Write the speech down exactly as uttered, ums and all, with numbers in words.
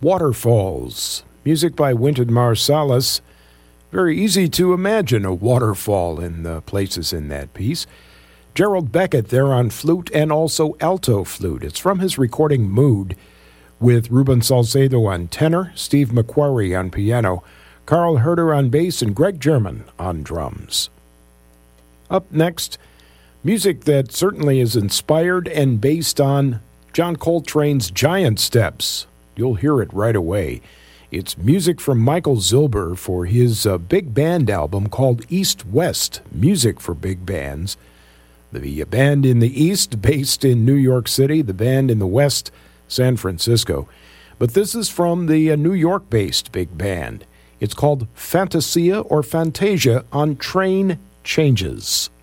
Waterfalls, music by Wynton Marsalis. Very easy to imagine a waterfall in the places in that piece. Gerald Beckett there on flute and also alto flute. It's from his recording Mood, with Ruben Salcedo on tenor, Steve McQuarrie on piano, Carl Herder on bass, and Greg German on drums. Up next, music that certainly is inspired and based on John Coltrane's Giant Steps. You'll hear it right away. It's music from Michael Zilber for his uh, big band album called East West, Music for Big Bands. The band in the East, based in New York City, the band in the West, San Francisco. But this is from the uh, New York-based big band. It's called Fantasia or Fantasia on Train Changes.